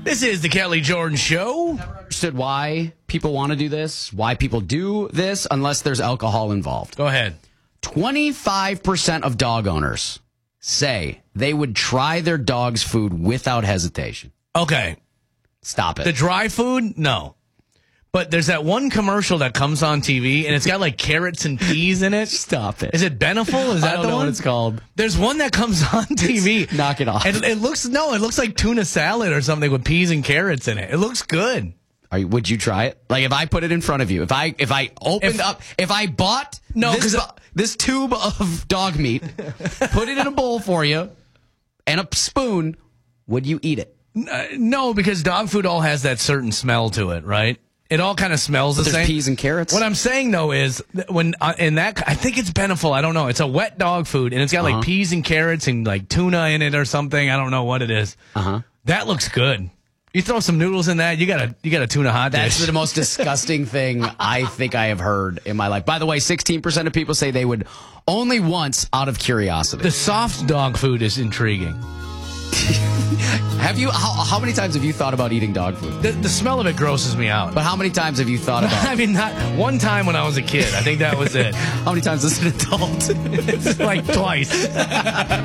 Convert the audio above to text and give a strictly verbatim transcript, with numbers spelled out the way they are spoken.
This is the Kelly Jordan Show. Never understood why people want to do this, why people do this, unless there's alcohol involved. Go ahead. twenty-five percent of dog owners say they would try their dog's food without hesitation. Okay. Stop it. The dry food? No. But there's that one commercial that comes on T V, and it's got like carrots and peas in it. Stop it. Is it Beneful? Is that I don't the know one? what it's called. There's one that comes on T V. Knock it off. And it looks, no, it looks like tuna salad or something with peas and carrots in it. It looks good. Are you, would you try it? Like if I put it in front of you, if I if I opened If- up, if I bought No, this, 'cause bu- this tube of dog meat, put it in a bowl for you, and a spoon, would you eat it? Uh, no, because dog food all has that certain smell to it, right? It all kind of smells the There's same. peas and carrots. What I'm saying though is that when uh, in that I think it's Beneful. I don't know. It's a wet dog food and it's got Uh-huh. like peas and carrots and like tuna in it or something. I don't know what it is. Uh huh. That looks good. You throw some noodles in that, you got a you got a tuna hot That's dish. the most disgusting thing I think I have heard in my life. By the way, sixteen percent of people say they would only once out of curiosity. The soft dog food is intriguing. Have you? How, how many times have you thought about eating dog food? The, the smell of it grosses me out. But how many times have you thought about? I mean, not one time when I was a kid. I think that was it. How many times as an adult? It's like twice.